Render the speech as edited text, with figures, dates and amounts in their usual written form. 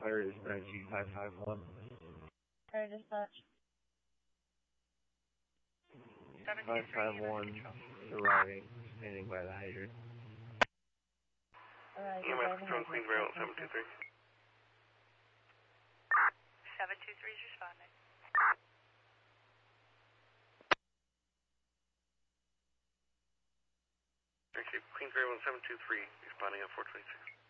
Fire dispatch, G551. Fire dispatch. 551 is arriving, standing by the hydrant. Alright, EMS control Queensbury 723. 723 is responding. Okay, Queensbury 1723 responding at 426.